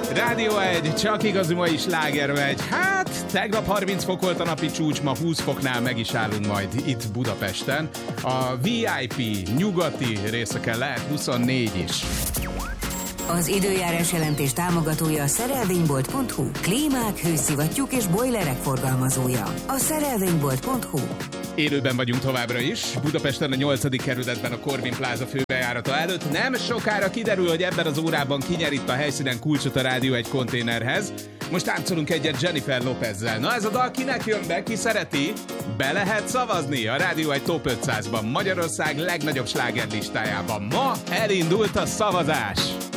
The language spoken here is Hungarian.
Rádió 1, csak igazi mai sláger megy. Hát, tegnap 30 fok volt a napi csúcs, ma 20 foknál meg is állunk majd itt Budapesten. A VIP nyugati részeken lehet 24 is. Az időjárás jelentés támogatója a szerelvénybolt.hu. Klímák, hőszivattyúk és bojlerek forgalmazója. A szerelvénybolt.hu. Élőben vagyunk továbbra is. Budapesten a 8. kerületben a Corvin Plaza főbejárata előtt. Nem sokára kiderül, hogy ebben az órában kinyer itt a helyszínen kulcsot a Rádió 1 konténerhez. Most táncolunk egyet Jennifer Lopezzel. Na ez a dal kinek jön be, ki szereti? Be lehet szavazni a Rádió 1 Top 500-ban, Magyarország legnagyobb slágerlistájában. Ma elindult a szavazás!